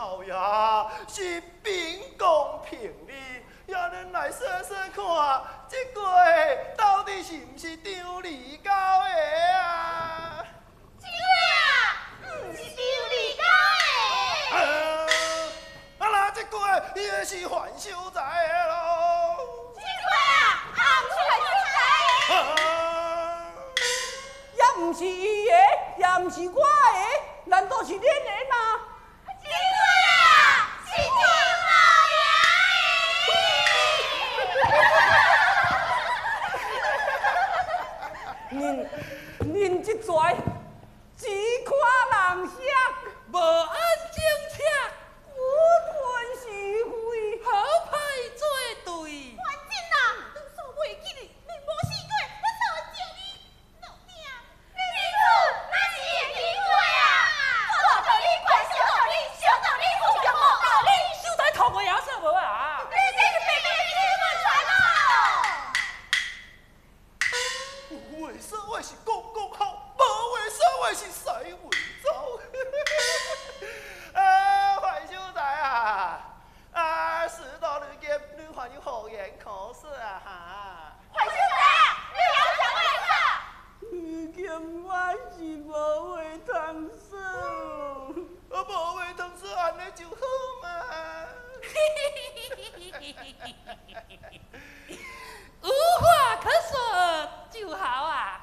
老爷是秉公平理，也恁来说说看，这个到底是毋是张李高的啊？ 这个啊，毋是张李高的。 啊啦，这个伊个是范秀才的咯。 这个啊，毋是范秀才的。 也毋是伊的，也毋是我的，难道是恁的吗？ 这个啊，是恁这跩只看人瞎，无按政策，我断是非，好歹做对。 反正啊，你所袂记的，你无试过，我怎会叫你老囝？你做哪是会机会啊？大道理快，小道理，小道理不是无道理。 秀才头壳也说无啊？ 你这是白白的乱传哦！ 有话说话是讲讲好，无话说话是使文走。范秀才啊，事到如今，你还有好言可说啊哈！ 范秀才啊，你要讲我话。 如今我是无话通说。 无话通说，安尼就好嘛。 无话可说就好啊。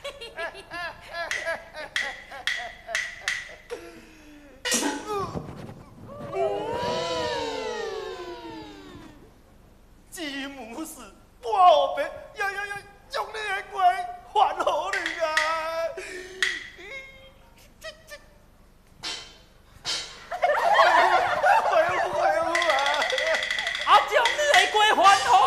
吉姆斯，我后边要将你的龟还好你啊！回复啊！ 啊，将你的龟还好